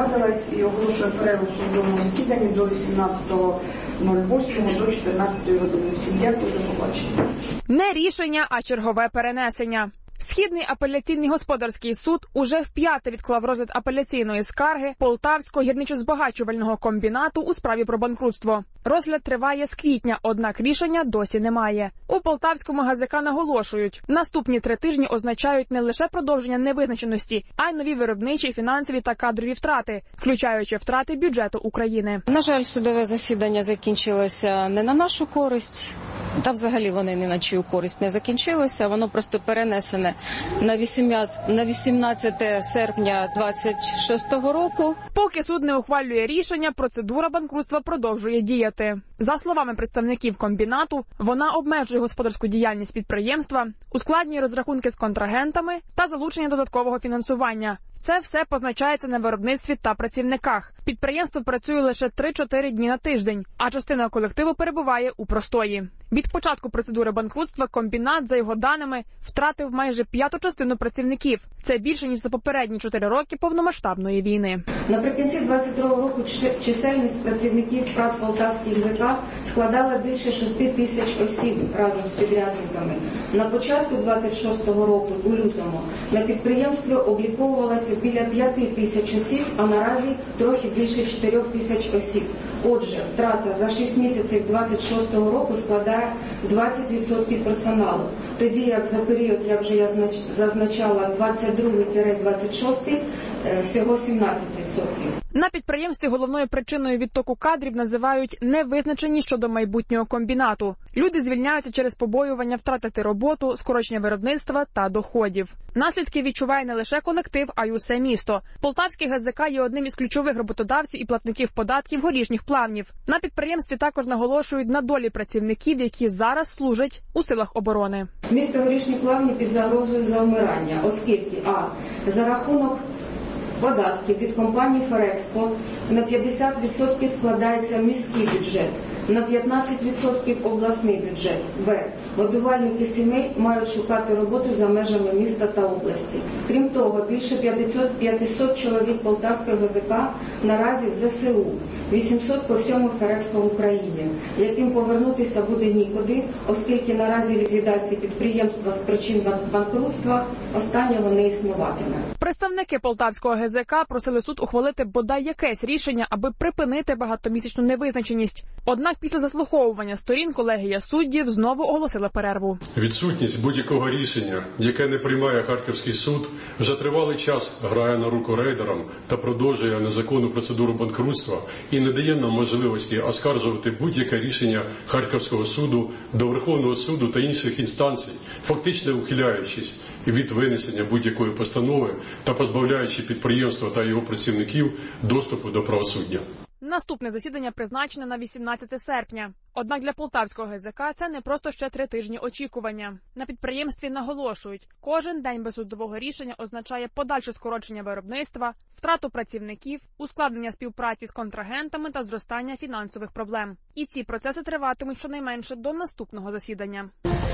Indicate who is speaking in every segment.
Speaker 1: нарадилась і оголошує перерву в судовому засіданні до 18.08 до 14 години. Всім дякую, до побачення.
Speaker 2: Не рішення, а чергове перенесення. Східний апеляційний господарський суд уже вп'яте відклав розгляд апеляційної скарги Полтавського гірничо-збагачувального комбінату у справі про банкрутство. Розгляд триває з квітня, однак рішення досі немає. У Полтавському ГЗК наголошують, наступні 3 тижні означають не лише продовження невизначеності, а й нові виробничі, фінансові та кадрові втрати, включаючи втрати бюджету України.
Speaker 3: На жаль, судове засідання закінчилося не на нашу користь. Та взагалі вони ні на чию користь не закінчилося, воно просто перенесене на 18 серпня 26 року.
Speaker 2: Поки суд не ухвалює рішення, процедура банкрутства продовжує діяти. За словами представників комбінату, вона обмежує господарську діяльність підприємства, ускладнює розрахунки з контрагентами та залучення додаткового фінансування. Це все позначається на виробництві та працівниках. Підприємство працює лише 3-4 дні на тиждень, а частина колективу перебуває у простої. Від початку процедури банкрутства комбінат, за його даними, втратив майже 1/5 частину працівників. Це більше, ніж за попередні 4 роки повномасштабної війни.
Speaker 4: Наприкінці 2022 року чисельність працівників ПрАТ Полтавський ГЗК складала більше 6 тисяч осіб разом з підрядниками. На початку 26-го року, у лютому, на підприємстві обліковувалося біля 5 тисяч осіб, а наразі трохи більше 4 тисяч осіб. Отже, втрата за 6 місяців 26-го року складає 20% персоналу. Тоді як за період, як вже я зазначала, 22-26, всього 17%.
Speaker 2: На підприємстві головною причиною відтоку кадрів називають невизначеність щодо майбутнього комбінату. Люди звільняються через побоювання втратити роботу, скорочення виробництва та доходів. Наслідки відчуває не лише колектив, а й усе місто. Полтавський ГЗК є одним із ключових роботодавців і платників податків горішніх плавнів. На підприємстві також наголошують на долі працівників, які зараз служать у силах оборони.
Speaker 4: Місто Горішні Плавні під загрозою завмирання, оскільки за рахунок податків від компанії «Ферекспо» на 50% складається міський бюджет, на 15% обласний бюджет. Годувальники сімей мають шукати роботу за межами міста та області. Крім того, більше 500 чоловік Полтавського ГЗК наразі в ЗСУ, 800 по всьому «Ферекспо» в Україні, яким повернутися буде нікуди, оскільки наразі ліквідації підприємства з причин банкрутства останнього не існуватиме.
Speaker 2: Представники Полтавського ГЗК просили суд ухвалити бодай якесь рішення, аби припинити багатомісячну невизначеність. Однак після заслуховування сторін колегія суддів знову оголосила перерву.
Speaker 5: Відсутність будь-якого рішення, яке не приймає Харківський суд, вже тривалий час грає на руку рейдерам та продовжує незаконну процедуру банкрутства і не дає нам можливості оскаржувати будь-яке рішення Харківського суду до Верховного суду та інших інстанцій, фактично ухиляючись від винесення будь-якої постанови та позбавляючи підприємства та його працівників доступу до правосуддя.
Speaker 2: Наступне засідання призначене на 18 серпня. Однак для Полтавського ГЗК це не просто ще 3 тижні очікування. На підприємстві наголошують, кожен день без судового рішення означає подальше скорочення виробництва, втрату працівників, ускладнення співпраці з контрагентами та зростання фінансових проблем. І ці процеси триватимуть щонайменше до наступного засідання.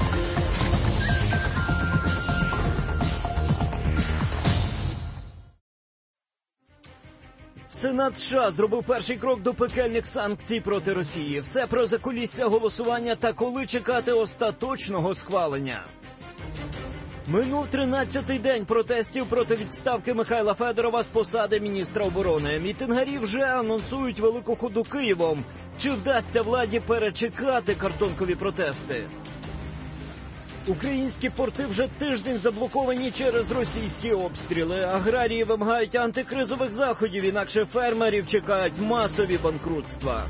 Speaker 6: Сенат США зробив перший крок до пекельних санкцій проти Росії. Все про закулісся голосування та коли чекати остаточного схвалення. Минув 13-й день протестів проти відставки Михайла Федорова з посади міністра оборони. Мітингарі вже анонсують велику ходу Києвом. Чи вдасться владі перечекати картонкові протести? Українські порти вже тиждень заблоковані через російські обстріли. Аграрії вимагають антикризових заходів, інакше фермерів чекають масові банкрутства.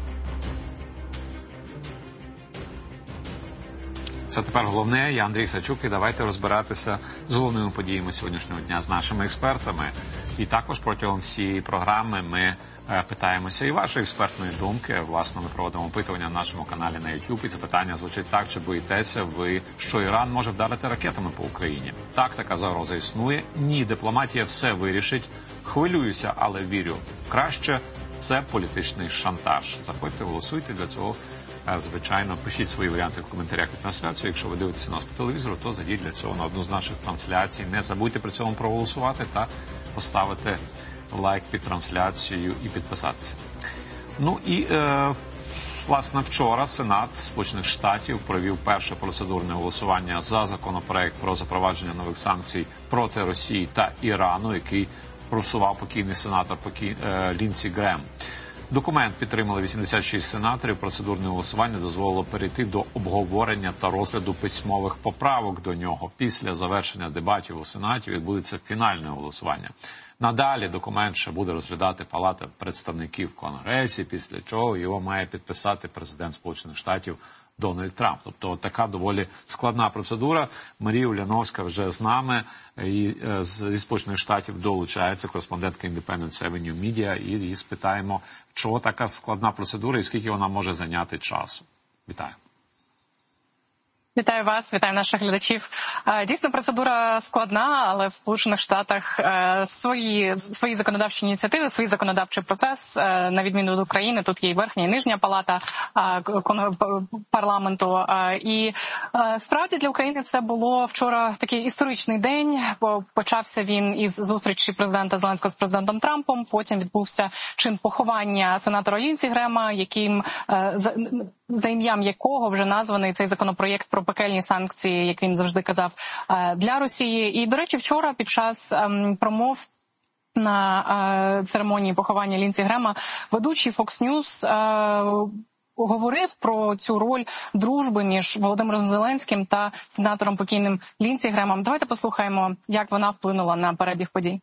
Speaker 7: Це тепер головне. Я Андрій Сачук, і давайте розбиратися з головними подіями сьогоднішнього дня з нашими експертами. І також протягом всієї програми ми питаємося і вашої експертної думки. Власне, ми проводимо опитування на нашому каналі на YouTube. І це питання звучить так: чи боїтеся ви, що Іран може вдарити ракетами по Україні? Так, така загроза існує. Ні, дипломатія все вирішить. Хвилююся, але вірю. Краще це політичний шантаж. Заходьте, голосуйте для цього. Звичайно, пишіть свої варіанти в коментарях під трансляцією. Якщо ви дивитеся нас по телевізору, то зайдіть для цього на одну з наших трансляцій. Не забудьте при цьому проголосувати та поставити лайк під трансляцією і підписатися. Ну і, власне, вчора Сенат Сполучених Штатів провів перше процедурне голосування за законопроект про запровадження нових санкцій проти Росії та Ірану, який просував покійний сенатор Лінсі Грем. Документ підтримали 86 сенаторів. Процедурне голосування дозволило перейти до обговорення та розгляду письмових поправок до нього. Після завершення дебатів у Сенаті відбудеться фінальне голосування. Надалі документ ще буде розглядати Палата представників в Конгресі, після чого його має підписати президент Сполучених Штатів Дональд Трамп. Тобто така доволі складна процедура. Марія Уляновська вже з нами і зі Сполучених Штатів долучається, кореспондентка Independent Avenue Media, і її спитаємо, чого така складна процедура і скільки вона може зайняти часу. Вітаю.
Speaker 8: Вітаю вас, вітаю наших глядачів. Дійсно, процедура складна, але в Сполучених Штатах свої законодавчі ініціативи, свій законодавчий процес, на відміну від України, тут є і верхня, і нижня палата парламенту. І справді для України це було вчора такий історичний день, бо почався він із зустрічі президента Зеленського з президентом Трампом, потім відбувся чин поховання сенатора Лінсі Грема, за ім'ям якого вже названий цей законопроєкт про пекельні санкції, як він завжди казав, для Росії. І, до речі, вчора під час промов на церемонії поховання Лінсі Грема ведучий Fox News говорив про цю роль дружби між Володимиром Зеленським та сенатором покійним Лінсі Гремом. Давайте послухаємо, як вона вплинула на перебіг подій.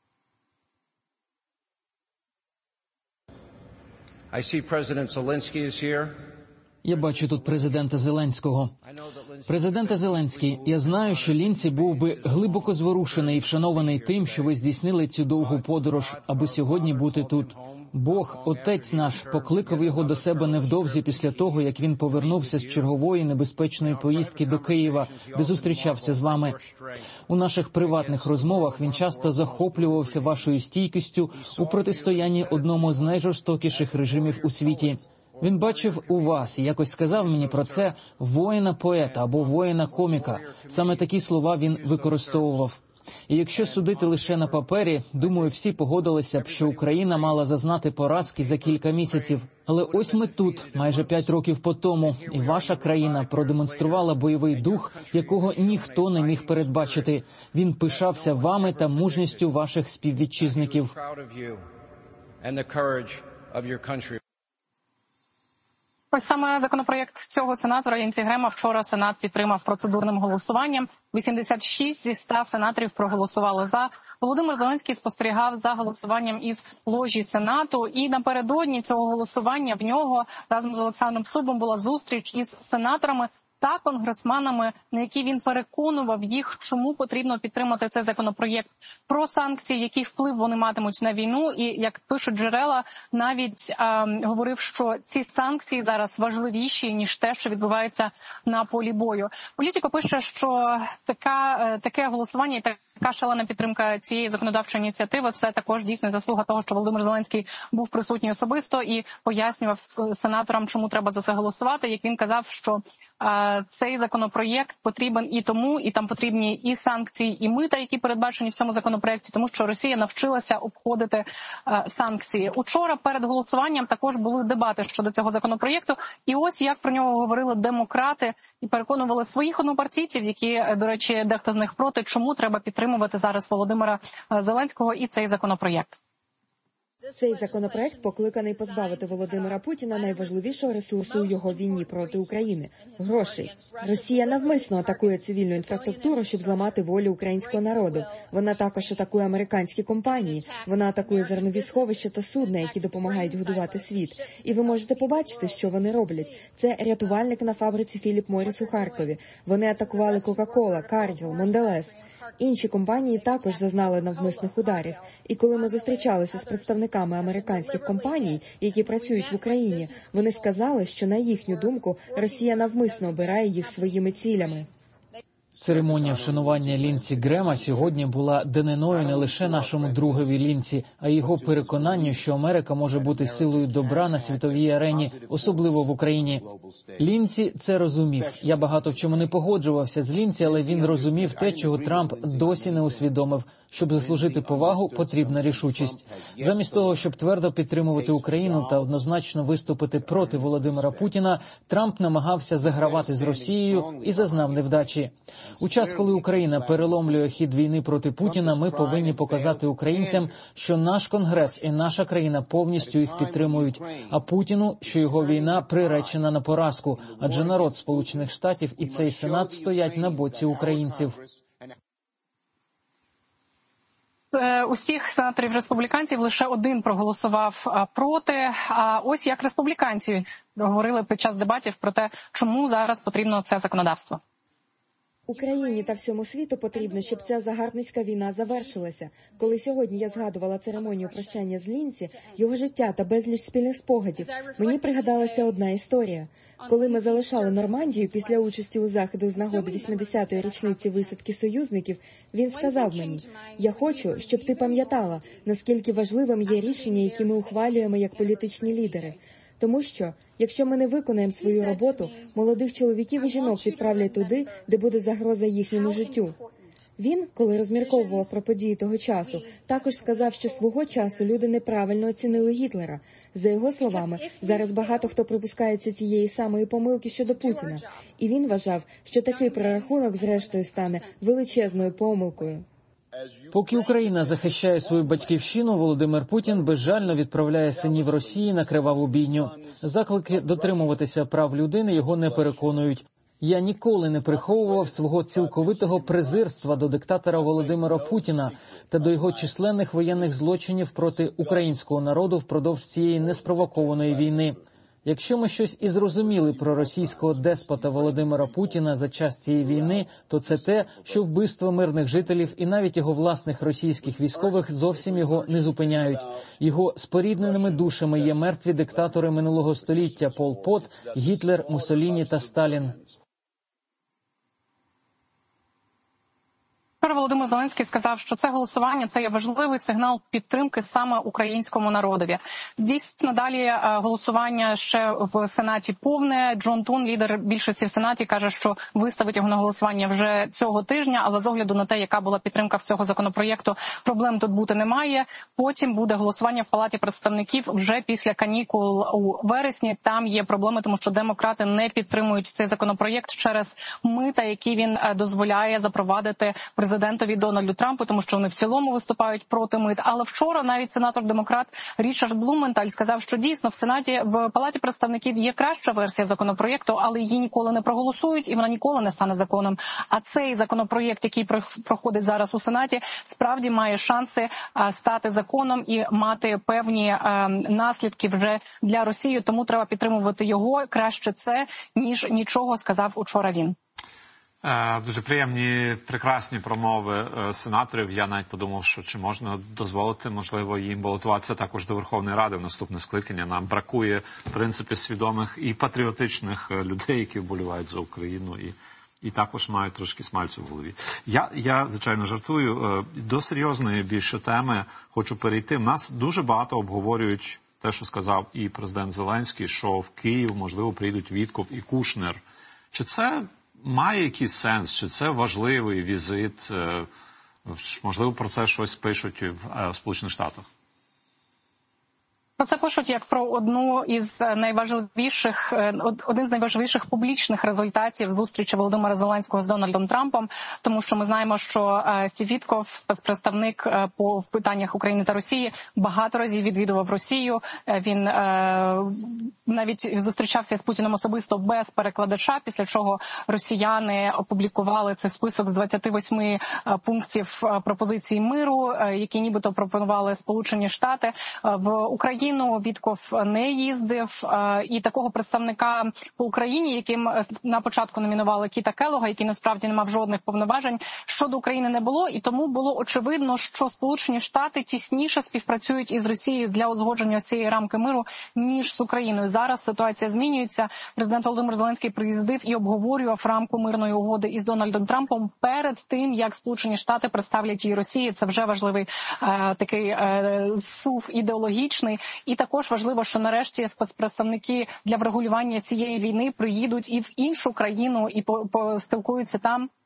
Speaker 9: I see President Zelensky is here.
Speaker 10: Я бачу тут президента Зеленського. Президенте Зеленський, я знаю, що Лінсі був би глибоко зворушений і вшанований тим, що ви здійснили цю довгу подорож, аби сьогодні бути тут. Бог, Отець наш, покликав його до себе невдовзі після того, як він повернувся з чергової небезпечної поїздки до Києва, де зустрічався з вами. У наших приватних розмовах він часто захоплювався вашою стійкістю у протистоянні одному з найжорстокіших режимів у світі. Він бачив у вас і якось сказав мені про це воїна-поета або воїна-коміка. Саме такі слова він використовував. І якщо судити лише на папері, думаю, всі погодилися б, що Україна мала зазнати поразки за кілька місяців. Але ось ми тут, майже 5 років по тому, і ваша країна продемонструвала бойовий дух, якого ніхто не міг передбачити. Він пишався вами та мужністю ваших співвітчизників.
Speaker 8: Ось саме законопроєкт цього сенатора Лінсі Грема вчора Сенат підтримав процедурним голосуванням. 86 зі 100 сенаторів проголосували за. Володимир Зеленський спостерігав за голосуванням із ложі Сенату. І напередодні цього голосування в нього разом з Олександром Субом була зустріч із сенаторами та конгресменами, на які він переконував їх, чому потрібно підтримати цей законопроєкт про санкції, який вплив вони матимуть на війну. І, як пишуть джерела, навіть говорив, що ці санкції зараз важливіші, ніж те, що відбувається на полі бою. Політико пише, що таке голосування і така шалена підтримка цієї законодавчої ініціативи – це також дійсно заслуга того, що Володимир Зеленський був присутній особисто і пояснював сенаторам, чому треба за це голосувати. Як він казав, що цей законопроєкт потрібен і тому, і там потрібні і санкції, і мита, які передбачені в цьому законопроєкті, тому що Росія навчилася обходити санкції. Учора перед голосуванням також були дебати щодо цього законопроєкту, і ось як про нього говорили демократи і переконували своїх однопартійців, які, до речі, дехто з них проти, чому треба підтримувати зараз Володимира Зеленського і цей законопроєкт.
Speaker 11: Цей законопроект покликаний позбавити Володимира Путіна найважливішого ресурсу у його війні проти України – грошей. Росія навмисно атакує цивільну інфраструктуру, щоб зламати волю українського народу. Вона також атакує американські компанії. Вона атакує зернові сховища та судна, які допомагають годувати світ. І ви можете побачити, що вони роблять. Це рятувальник на фабриці Філіп Морріс у Харкові. Вони атакували Кока-Кола, Карділ, Монделес. Інші компанії також зазнали навмисних ударів. І коли ми зустрічалися з представниками американських компаній, які працюють в Україні, вони сказали, що, на їхню думку, Росія навмисно обирає їх своїми цілями.
Speaker 10: Церемонія вшанування Лінсі Грема сьогодні була даниною не лише нашому другові Лінсі, а й його переконанню, що Америка може бути силою добра на світовій арені, особливо в Україні. Лінсі це розумів. Я багато в чому не погоджувався з Лінсі, але він розумів те, чого Трамп досі не усвідомив, Щоб заслужити повагу, потрібна рішучість. Замість того, щоб твердо підтримувати Україну та однозначно виступити проти Володимира Путіна, Трамп намагався загравати з Росією і зазнав невдачі. У час, коли Україна переломлює хід війни проти Путіна, ми повинні показати українцям, що наш Конгрес і наша країна повністю їх підтримують, а Путіну, що його війна приречена на поразку, адже народ Сполучених Штатів і цей Сенат стоять на боці українців.
Speaker 8: Усіх сенаторів-республіканців лише один проголосував проти. А ось як республіканці говорили під час дебатів про те, чому зараз потрібно це законодавство.
Speaker 11: Україні та всьому світу потрібно, щоб ця загарбницька війна завершилася. Коли сьогодні я згадувала церемонію прощання з Лінці, його життя та безліч спільних спогадів, мені пригадалася одна історія. Коли ми залишали Нормандію після участі у заходу з нагоди 80-ї річниці висадки союзників, він сказав мені: «Я хочу, щоб ти пам'ятала, наскільки важливим є рішення, які ми ухвалюємо як політичні лідери. Тому що, якщо ми не виконаємо свою роботу, молодих чоловіків і жінок відправлять туди, де буде загроза їхньому життю». Він, коли розмірковував про події того часу, також сказав, що свого часу люди неправильно оцінили Гітлера. За його словами, зараз багато хто припускається цієї самої помилки щодо Путіна. І він вважав, що такий прорахунок зрештою стане величезною помилкою.
Speaker 10: Поки Україна захищає свою батьківщину, Володимир Путін безжально відправляє синів Росії на криваву бійню. Заклики дотримуватися прав людини його не переконують. Я ніколи не приховував свого цілковитого презирства до диктатора Володимира Путіна та до його численних воєнних злочинів проти українського народу впродовж цієї неспровокованої війни. Якщо ми щось і зрозуміли про російського деспота Володимира Путіна за час цієї війни, то це те, що вбивство мирних жителів і навіть його власних російських військових зовсім його не зупиняють. Його спорідненими душами є мертві диктатори минулого століття Пол Пот, Гітлер, Муссоліні та Сталін.
Speaker 8: Володимир Зеленський сказав, що це голосування – це є важливий сигнал підтримки саме українському народові. Дійсно, далі голосування ще в Сенаті повне. Джон Тун, лідер більшості в Сенаті, каже, що виставить його на голосування вже цього тижня, але з огляду на те, яка була підтримка в цього законопроєкту, проблем тут бути немає. Потім буде голосування в Палаті представників вже після канікул у вересні. Там є проблеми, тому що демократи не підтримують цей законопроєкт через мита, які він дозволяє запровадити президентові Дональду Трампу, тому що вони в цілому виступають проти мит. Але вчора навіть сенатор-демократ Річард Блументаль сказав, що дійсно в Сенаті, в Палаті представників є краща версія законопроєкту, але її ніколи не проголосують і вона ніколи не стане законом. А цей законопроєкт, який проходить зараз у Сенаті, справді має шанси стати законом і мати певні наслідки вже для Росії. Тому треба підтримувати його. Краще це, ніж нічого, сказав учора він.
Speaker 7: Дуже приємні, прекрасні промови сенаторів. Я навіть подумав, що чи можна дозволити, можливо, їм балотуватися також до Верховної Ради в наступне скликання. Нам бракує, в принципі, свідомих і патріотичних людей, які вболівають за Україну і також мають трошки смальцю в голові. Я, звичайно, жартую. До серйозної більше теми хочу перейти. В нас дуже багато обговорюють те, що сказав і президент Зеленський, що в Київ, можливо, прийдуть Вітков і Кушнер. Чи це має якийсь сенс? Чи це важливий візит? Можливо, про це щось пишуть в Сполучених Штатах?
Speaker 8: Про це пишуть як про один з найважливіших публічних результатів зустрічі Володимира Зеленського з Дональдом Трампом, тому що ми знаємо, що Стів Вітков, спецпредставник в питаннях України та Росії, багато разів відвідував Росію. Він навіть зустрічався з Путіним особисто без перекладача, після чого росіяни опублікували цей список з 28 пунктів пропозиції миру, які нібито пропонували Сполучені Штати. В Україні Вітков не їздив, і такого представника по Україні, яким на початку номінували Кіта Келлога, який насправді не мав жодних повноважень, щодо України не було, і тому було очевидно, що Сполучені Штати тісніше співпрацюють із Росією для узгодження цієї рамки миру, ніж з Україною. Зараз ситуація змінюється. Президент Володимир Зеленський приїздив і обговорював рамку мирної угоди із Дональдом Трампом перед тим, як Сполучені Штати представлять її Росії. Це вже важливий такий сув ідеологічний. І також важливо, що нарешті спецпредставники для врегулювання цієї війни приїдуть і в іншу країну і поспілкуються там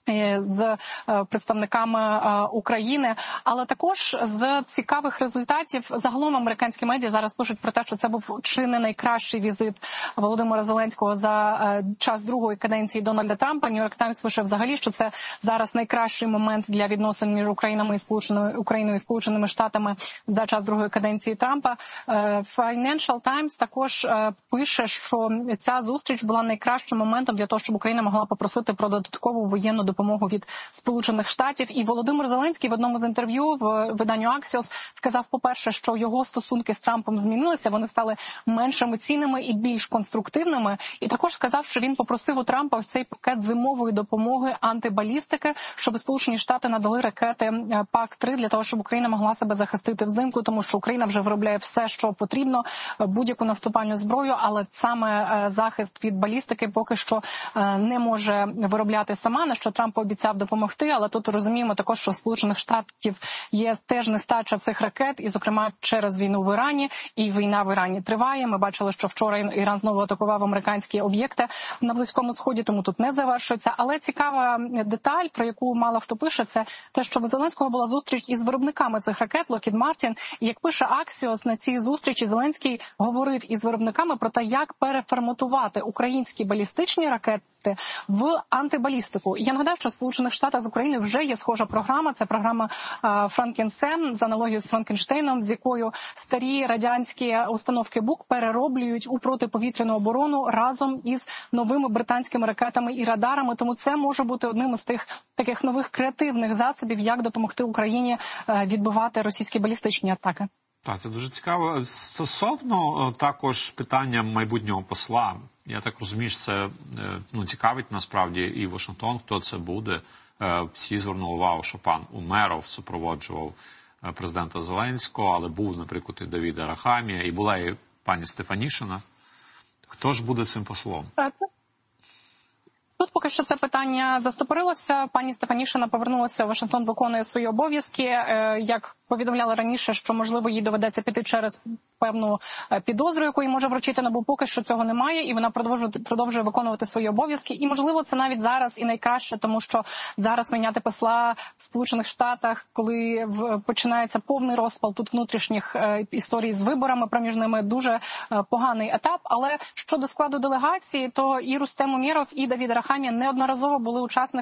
Speaker 8: з представниками України, але також з цікавих результатів загалом американські медіа зараз пишуть про те, що це був чи не найкращий візит Володимира Зеленського за час другої каденції Дональда Трампа. Нью-Йорк Таймс пише взагалі, що це зараз найкращий момент для відносин між Україною і Сполученими Штатами за час другої каденції Трампа. Financial Times також пише, що ця зустріч була найкращим моментом для того, щоб Україна могла попросити про додаткову воєнну допомогу від Сполучених Штатів. І Володимир Зеленський в одному з інтерв'ю в виданню Axios сказав, по-перше, що його стосунки з Трампом змінилися, вони стали менш емоційними і більш конструктивними. І також сказав, що він попросив у Трампа ось цей пакет зимової допомоги антибалістики, щоб Сполучені Штати надали ракети ПАК-3 для того, щоб Україна могла себе захистити взимку, тому що Україна вже виробляє все, що потрібно, будь-яку наступальну зброю, але саме захист від балістики поки що не може виробляти сама, на що Трамп обіцяв допомогти, але тут розуміємо також, що в Сполучених Штатів є теж нестача цих ракет, і, зокрема, через війну в Ірані, і війна в Ірані триває. Ми бачили, що вчора Іран знову атакував американські об'єкти на Близькому Сході, тому тут не завершується. Але цікава деталь, про яку мало хто пише, це те, що в Зеленського була зустріч із виробниками цих ракет, Lockheed Martin, і як пише Axios, на цій зустрічі Зеленський говорив із виробниками про те, як переформатувати українські балістичні ракети в антибалістику. Я нагадаю, що в Сполучених Штатах з Україною вже є схожа програма. Це програма Франкенсен, з аналогією з Франкенштейном, з якою старі радянські установки БУК перероблюють у протиповітряну оборону разом із новими британськими ракетами і радарами. Тому це може бути одним із тих таких нових креативних засобів, як допомогти Україні відбивати російські балістичні атаки.
Speaker 7: Так, це дуже цікаво. Стосовно також питання майбутнього посла, я так розумію, що це цікавить насправді і Вашингтон, хто це буде. Всі звернули увагу, що пан Умеров супроводжував президента Зеленського, але був, наприклад, і Давід Арахамія, і була і пані Стефанішина. Хто ж буде цим послом?
Speaker 8: Тут поки що це питання застопорилося. Пані Стефанішина повернулася в Вашингтон, виконує свої обов'язки. Як повідомляли раніше, що, можливо, їй доведеться піти через певну підозру, яку їй може вручити НАБУ, поки що цього немає, і вона продовжує виконувати свої обов'язки. І, можливо, це навіть зараз і найкраще, тому що зараз міняти посла в Сполучених Штатах, коли починається повний розпал тут внутрішніх історій з виборами проміжними, дуже поганий етап. Але щодо складу делегації, то і Рустем Умєров, і Давід Арахамія неодноразово були учасниками